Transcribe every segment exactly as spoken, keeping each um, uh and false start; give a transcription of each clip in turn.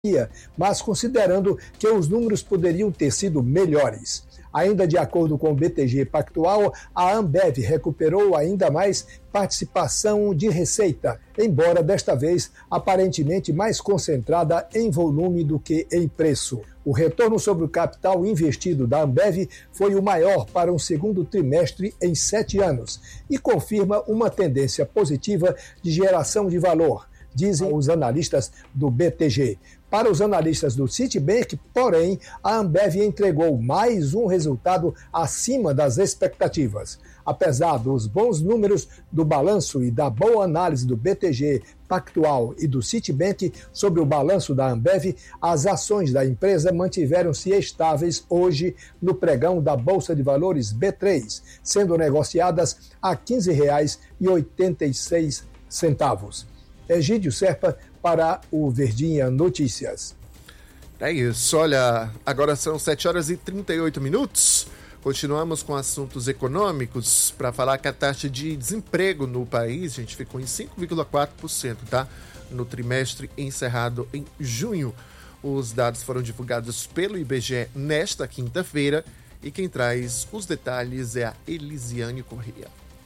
mas considerando que os números poderiam ter sido melhores. Ainda de acordo com o B T G Pactual, a Ambev recuperou ainda mais participação de receita, embora desta vez aparentemente mais concentrada em volume do que em preço. O retorno sobre o capital investido da Ambev foi o maior para um segundo trimestre em sete anos e confirma uma tendência positiva de geração de valor, dizem os analistas do B T G. Para os analistas do Citibank, porém, a Ambev entregou mais um resultado acima das expectativas. Apesar dos bons números do balanço e da boa análise do B T G Pactual e do Citibank sobre o balanço da Ambev, as ações da empresa mantiveram-se estáveis hoje no pregão da Bolsa de Valores B três, sendo negociadas a quinze reais e oitenta e seis centavos. Egídio Serpa para o Verdinha Notícias. É isso, olha, agora são sete horas e trinta e oito minutos. Continuamos com assuntos econômicos para falar que a taxa de desemprego no país, gente, ficou em cinco vírgula quatro por cento, tá? No trimestre encerrado em junho. Os dados foram divulgados pelo I B G E nesta quinta-feira e quem traz os detalhes é a Elisiane Corrêa.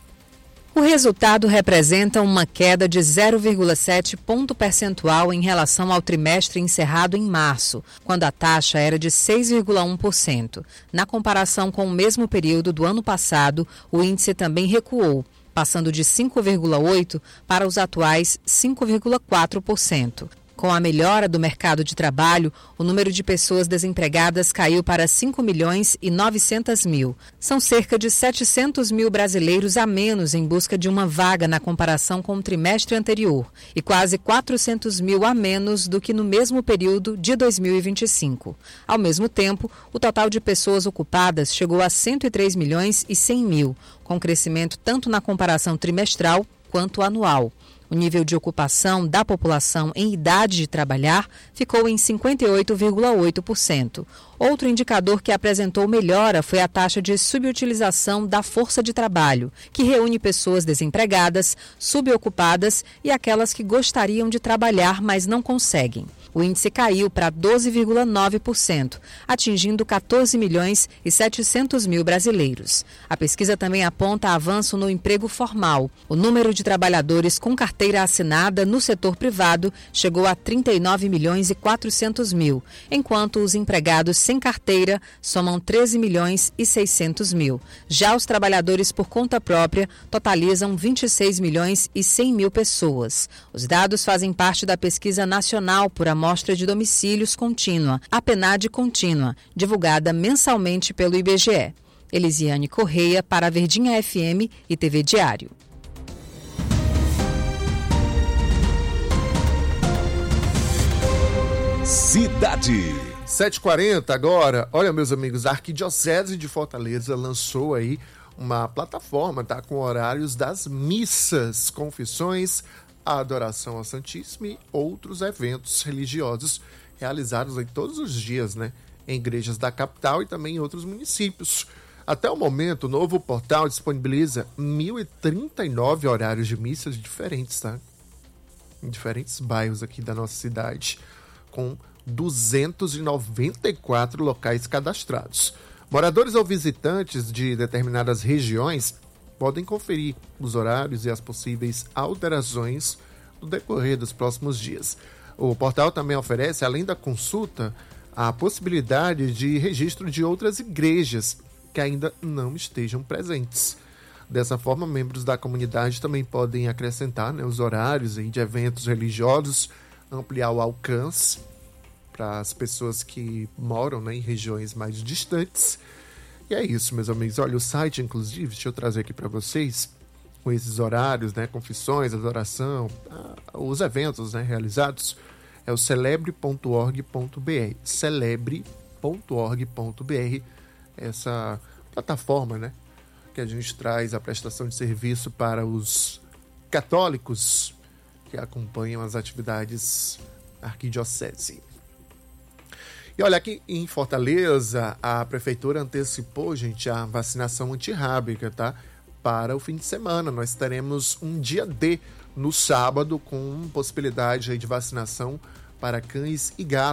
O resultado representa uma queda de zero vírgula sete ponto percentual em relação ao trimestre encerrado em março, quando a taxa era de seis vírgula um por cento. Na comparação com o mesmo período do ano passado, o índice também recuou, passando de cinco vírgula oito por cento para os atuais cinco vírgula quatro por cento. Com a melhora do mercado de trabalho, o número de pessoas desempregadas caiu para cinco milhões e novecentos mil. São cerca de setecentos mil brasileiros a menos em busca de uma vaga na comparação com o trimestre anterior e quase quatrocentos mil a menos do que no mesmo período de dois mil e vinte e cinco. Ao mesmo tempo, o total de pessoas ocupadas chegou a cento e três milhões e cem mil, com crescimento tanto na comparação trimestral quanto anual. O nível de ocupação da população em idade de trabalhar ficou em cinquenta e oito vírgula oito por cento. Outro indicador que apresentou melhora foi a taxa de subutilização da força de trabalho, que reúne pessoas desempregadas, subocupadas e aquelas que gostariam de trabalhar, mas não conseguem. O índice caiu para doze vírgula nove por cento, atingindo quatorze milhões e setecentos mil brasileiros. A pesquisa também aponta avanço no emprego formal. O número de trabalhadores com carteira assinada no setor privado chegou a trinta e nove milhões e quatrocentos mil, enquanto os empregados sem carteira somam treze milhões e seiscentos mil. Já os trabalhadores por conta própria totalizam vinte e seis milhões e cem mil pessoas. Os dados fazem parte da Pesquisa Nacional por Amostra de Domicílios Contínua, a PNAD Contínua, divulgada mensalmente pelo I B G E. Elisiane Corrêa para a Verdinha F M e T V Diário. Cidade. sete e quarenta agora. Olha, meus amigos, a Arquidiocese de Fortaleza lançou aí uma plataforma, tá, com horários das missas, confissões, a adoração ao Santíssimo e outros eventos religiosos realizados aí todos os dias, né, em igrejas da capital e também em outros municípios. Até o momento, o novo portal disponibiliza mil e trinta e nove horários de missas diferentes, tá? Em diferentes bairros aqui da nossa cidade, com duzentos e noventa e quatro locais cadastrados. Moradores ou visitantes de determinadas regiões podem conferir os horários e as possíveis alterações no decorrer dos próximos dias. O portal também oferece, além da consulta, a possibilidade de registro de outras igrejas que ainda não estejam presentes. Dessa forma, membros da comunidade também podem acrescentar, né, os horários aí de eventos religiosos, ampliar o alcance para as pessoas que moram, né, em regiões mais distantes. E é isso, meus amigos. Olha, o site, inclusive, deixa eu trazer aqui para vocês, com esses horários, né, confissões, adoração, os eventos, né, realizados, é o celebre ponto org ponto br. celebre ponto org ponto br, essa plataforma, né, que a gente traz a prestação de serviço para os católicos que acompanham as atividades da Arquidiocese. E olha, aqui em Fortaleza, a prefeitura antecipou, gente, a vacinação antirrábica, tá? Para o fim de semana. Nós teremos um dia D no sábado, com possibilidade aí de vacinação para cães e gatos.